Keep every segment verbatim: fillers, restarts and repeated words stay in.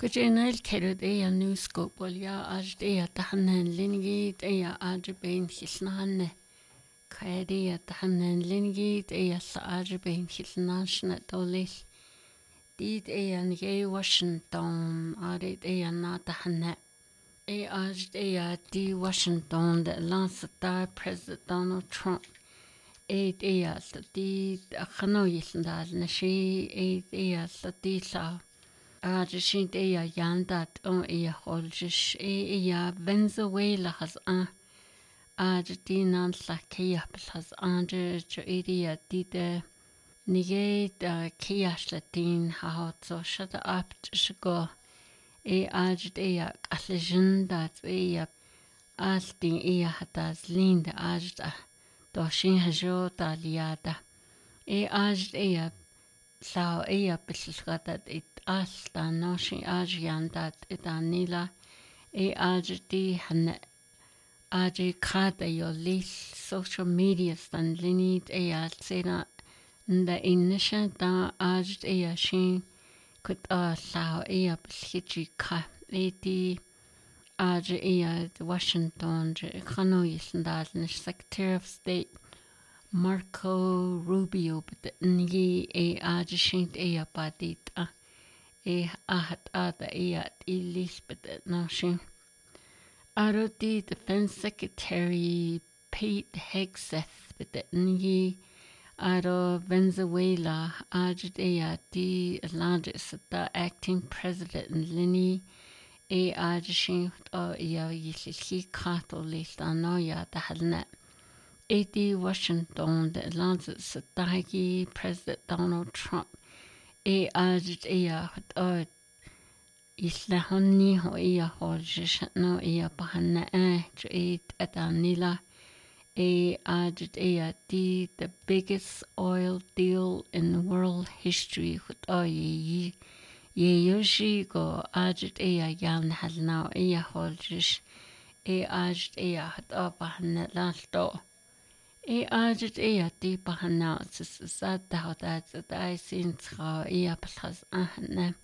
Kujenel kerud eya newscope ya aj eya tahanan lingit eya aj bein hisnane. Kaedi ya tahanan lingit eya sa aj bein hisnashna dolil. Did eya nge Washington arit eya na tahana. E aj eya di Washington de lansata President Donald Trump. E eya sa di khano yisndal nashi e eya sa di sa. Ah, just shint eya yandat on eya holjish e eya Venezuela has an ah dinan la kaya has anje jo eya dide nige da kiyash latin how so shut up shgo e aj eya kalejin dat eya astin eya hatas linda aj da do shin hajo da liada e aj eya Sao eya bislgatat it asta noshi ajiandat itanila e ajti han aji khata yo lis social media stan linit eya sena nda inisha da ajt eya shin kut a sao eya bislchi kha eti aji eya Washington je khano yisndal Secretary of State Marco Rubio but ngi e ajishint e apadita e ahat ada e at Elizabeth nashin Aroti Defense Secretary Pete Hegseth but ngi aro Venezuela ajit e ati largest the acting president Lini e ajishin o ya yisi kato list anoya da halna eighty Washington, the Atlantic Satagi, President Donald Trump, e ajit ea hot isla honni ho ea holjish no ea bahana eh jait adanila e ajit ea di the biggest oil deal in world history hot ye ye yoshi go ajit ea yan halna ea holjish e ajit ea hot bahana lalto E ajit ea di bahana sa daudat da sin tra ea plhas ahna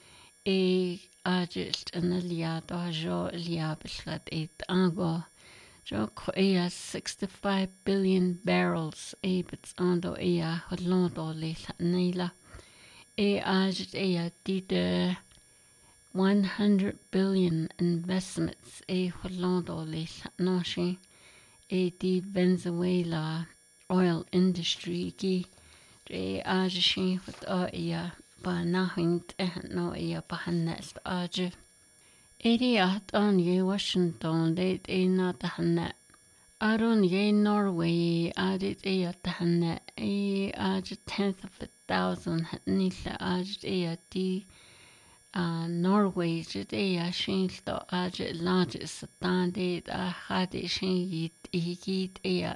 e ajit analia do jo lia plhat et ango jo ko ea sixty-five billion barrels e bits ando ea hodlondo le nila e ajit ea di de one hundred billion investments e hodlondo le noshi e di Venezuela oil industry ki e ajishin hot o ia ba nahint eh no ia bahanest aje eri at on ye Washington date e na tahana aron ye Norway adit e tahana e aj tenth of a thousand nila aj e di Uh, Norway jit eya shin sto aj largest standard a had shin yit yit eya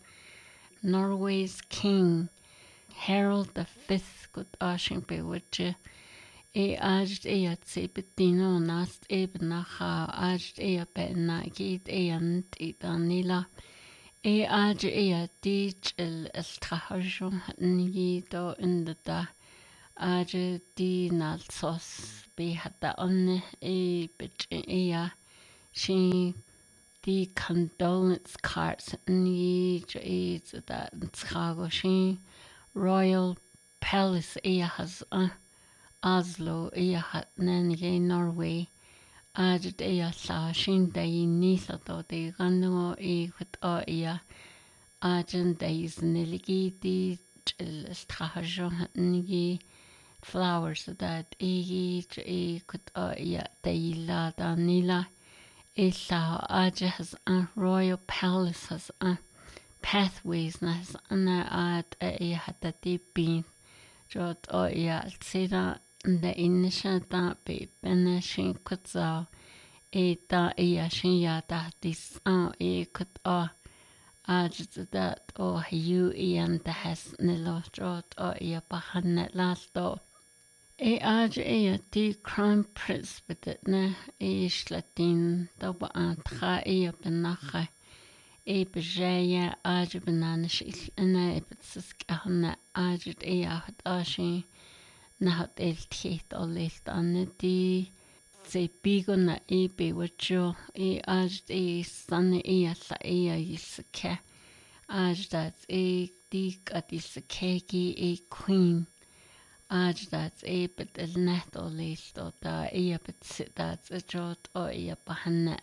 Norway's king Harald the fifth got ashin be which e aj eya tsepetino nast ebna ha aj eya be na git eya nit itanila e aj eya dich el estrahajon ni do in the da Aje di nalsos be hata on e bit ea she di condolence cards ni e that Chicago she Royal Palace ea has uh, Oslo ea hat nan ye Norway aje ea sa shin dei nisa do de gano e hut o ea ajen deis niligi di strahajon ni flowers that e e could uh yeah they la da nila illa aja has a royal palace has a pathways nas ana at e hata tipin jot o yeah sida the initial da be benashin kutza e da e shin ya da this uh e could uh aja that o you and the has nilo jot o yeah bahana lasto E aj e di crown prince bedetne e slatin doba antra e benacha e bejaya aj benanish ina e betsisk ahna aj e hat ashi na hat el tiet olelt anne di se bigona e be wacho e aj e san e alla e yisake aj that e dik at yisakegi e queen aj that e bet el net o listo da e bet sit that a jot o e bahanna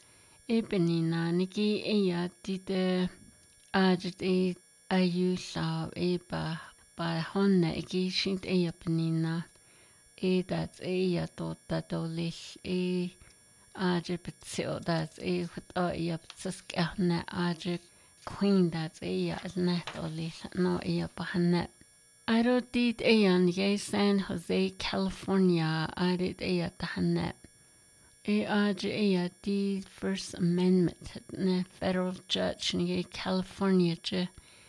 e benina niki e ya dide aj e ayu sa e ba ba honna e gishint e benina e dat e ya to tato lis e aje betsio dat e hut o ya betsk ahna aje queen dat e ya net o lis no e ya bahanna aro dit e yan ye San Jose California arid e ya tahanna e aje e ya di First Amendment ne federal judge in California je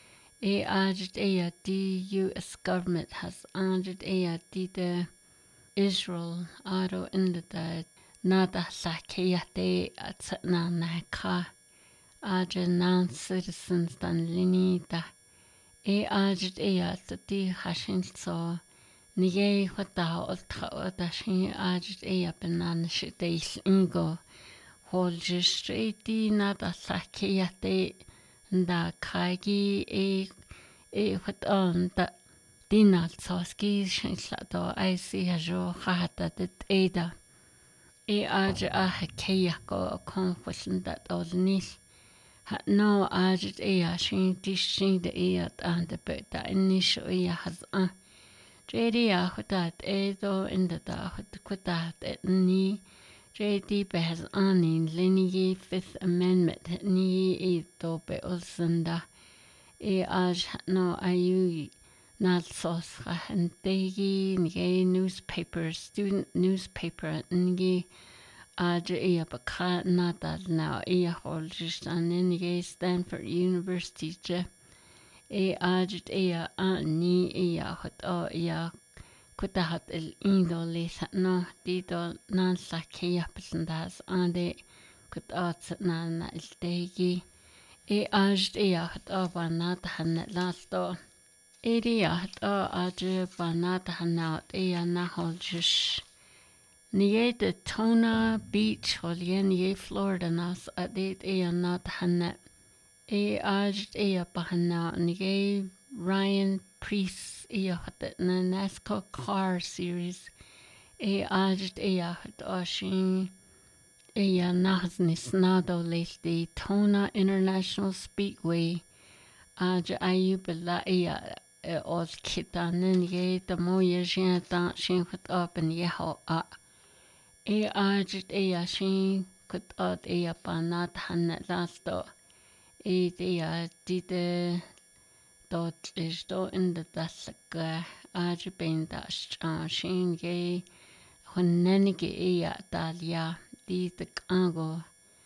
e aje e ya di U S government has aje e ya di de Israel aro inda da nada sakeyate at na naka aja non citizens dan linita e aja e at di hashin so nige hota ultra da shin aja e banana shite ingo hol straighti nada sakeyate nda kagi e e hota da Dinal soski shinslato I see a jo hata det eda. E aja a hekeya ko kon kwesen dat ol nis. Ha no aja e a shin dishin de e at an de beta inisho e a has an. Jedi a hudat edo in the da hut kudat et ni. Jedi be has an in lineage Fifth Amendment ni e do be ulsenda. E aja no ayu Not sauce and degi nge newspaper student newspaper nge aja iya baka nada now iya holjust an nge Stanford University je e aja iya ani iya hot o iya kuta hat el indo lesa no dito nan sa kaya pasandas ande kut at na na el degi e aja iya hot o ba nada han lasto Area o aja banata hanaut ea nahol jish. Nye de Tona Beach holien ye Florida nas adit ea not hanet. E aj ea bahana nye Ryan Priest ea hatet na NASCAR car series. E aj ea hat oshin ea nahznis nado les de Tona International Speedway. Aj ayubala ea all kitanen ye the moye shin ta shin khut up and ye ho a e ajit e ya shin khut at e ya panat han lasto e de ya dide dot is do in the daska aj ben das shin ye hunnenige e ya dalia di the kango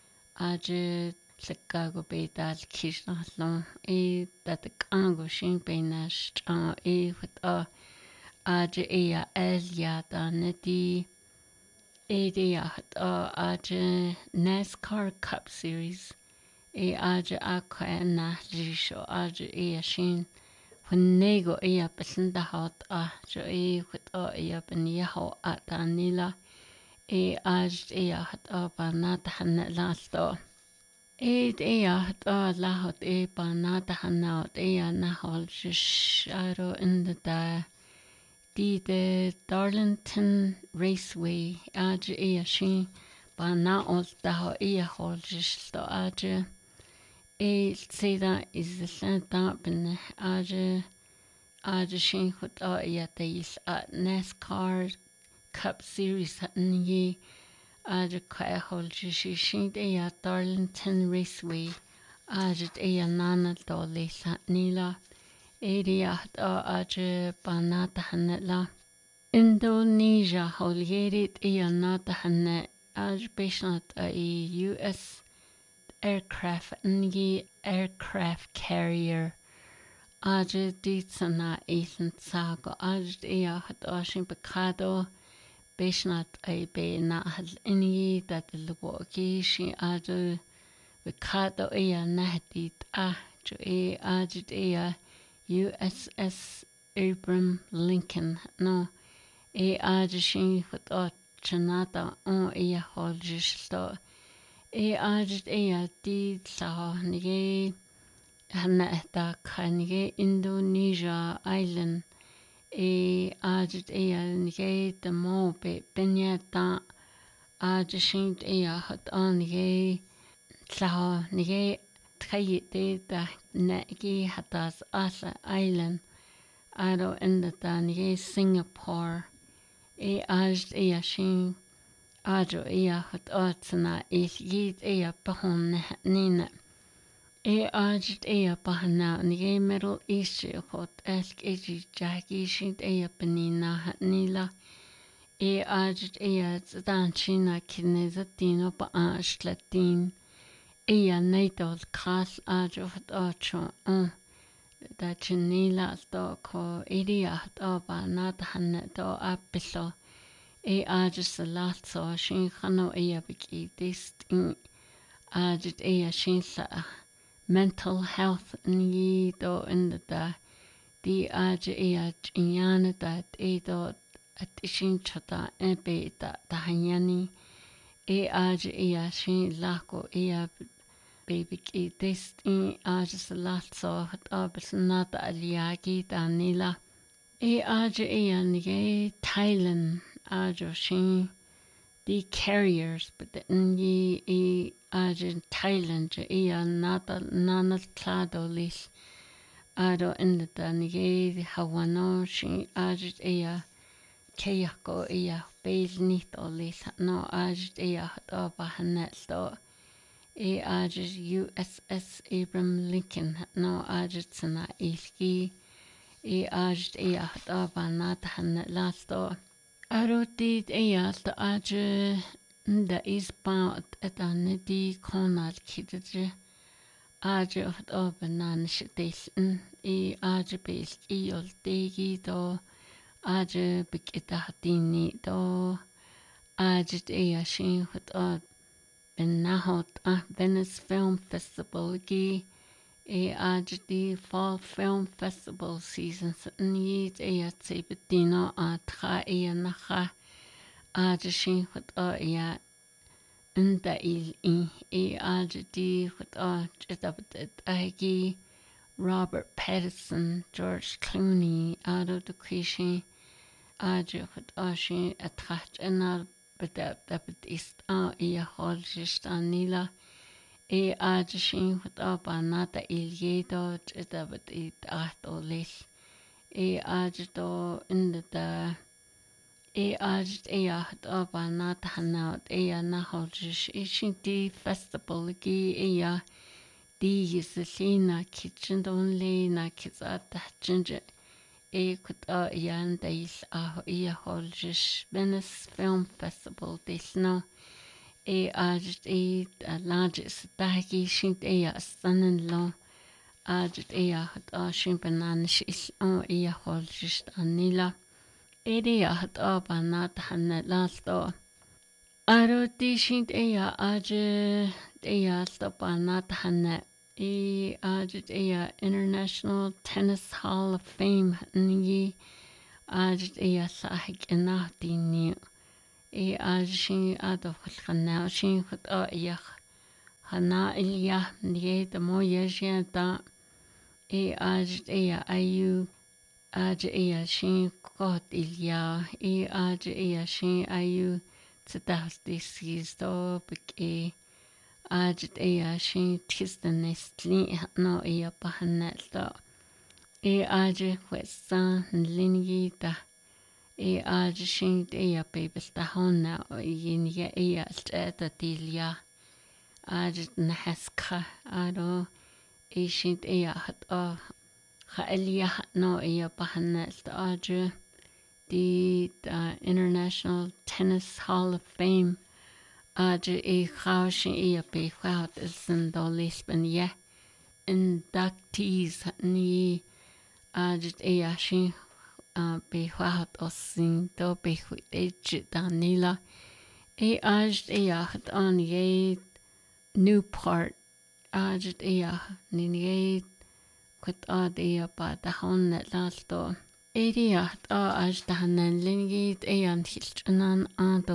aj Chicago Betal Kishnaslo, e that the Congo Shin Benash, e with a Aja Ea Elia Daneti, e dea a Aja NASCAR Cup Series, e Aja Aqua na Jisho Aja Ea Shin, when Nego Ea Besinda Hot a Jo e with a Ea Benyaho at Danila, e Aj Ea Hat Aba Natahan Lasto. Eid ea da lahot e ba na da hanaut ea nahol sharo in the da di the Darlington Raceway aj ea shin ba na ol da ho ea hol jisto aj e seda is the santa ben aj aj shin hot a ea deis at NASCAR Cup Series hatten ye Aja kaya holji shi shin ea Darlington Raceway aja ea nana dole sa nila area da aja banata hanetla Indonesia holjerit ea nata hanet aja besnat a U S aircraft ngi aircraft carrier aja ditsana ethan sago aja ea hat ashin bekado Besnat a be na hal ini that the woki she adu Vicado ea nahdit a jo e ajit ea U S S Abraham Lincoln no e ajishin hot chanata on ea holjisto e ajit ea di tla nige hanna ta khanige Indonesia island e ajit ea nige the mo be penyata ajishint ea hat on nige tla nige tkhayite ta nagi hatas asa island aro enda ta nige Singapore e ajit ea shin ajo ea hat atsna is yit ea pahon nina e ajit ea pahna nige Middle East hot ask eji jagi shint ea panina nila e ajit ea zdan china kinezatino pa ashlatin ea natal khas ajo hat acho on da chinila sto ko area hat aba nat hanna to apiso e ajit salatso shin khano ea biki distin ajit ea shin sa mental health ni do in da di ajit ea chinyana da e do at ishin chata ebe da tahanyani e ajit ea shin lako ea baby ki distin ajit salatso hat abis nata aliagi da nila e ajit ea nige Thailand ajo shin the carriers but the ngi e ajin Thailand e nata nana clado lis ado in the ngi hawano shin ajit e kayako e base nito lis no ajit e to bahanet sto e ajit U S S Abraham Lincoln no ajit sana iski e ajit e to banata hanet lasto Arotid eyalt aje nda ispaut etan di konal kidje aje ot obenan shteln e aje besk iol degi do aje bekita dini do aje eya shin hot ob ben nahot a Venice Film Festival gi e aje di Fall Film Festival seasons ni eya tsebetino a tra eya nacha aje shin hot o eya nda il i e aje di hot o chetabetet agi Robert Pattinson, George Clooney, Ado de Quishi, aje hot o shin atrach enar bedab dabet ist a eya holgist anila e aje shin hot aba nata iliedo chetabat it ato lis e aje do in the e aje e hot aba nata hanaut e na holgist ishin di festival gi e di yislina kitchen only na kitsata chinje e kut a yan days a e holgist Venice Film Festival disno e ajit e largest dagi shint e stanen lo ajit e hat a shin bananish is o e holgist anila e de hat a banat hanna lasto aro di shint e aje e sta banat hanna e ajit e International Tennis Hall of Fame ni ajit e sahik na dini e ajin ado khana shin khata ya hana ilya ni de mo yeja da e ajit e ayu aj e shin kot ilya e aj e shin ayu tsadas disis do beke ajit e shin tistanestli no e pahanel do e aj kwesa lingi da e aje shin e bebes da honna yin ya e alta tilia aje nahaska aro e shin e hat a khalia no e pahanna aje the International Tennis Hall of Fame aje e khawshin e be khawt is do lisbon ya inductees ni aje e shin Uh, be wat osin do be goed etje danila e ajt e acht an je Newport ajt e ni je kut ad e pa da hon net lasto e acht a ajt hanen lingit e an hilch an an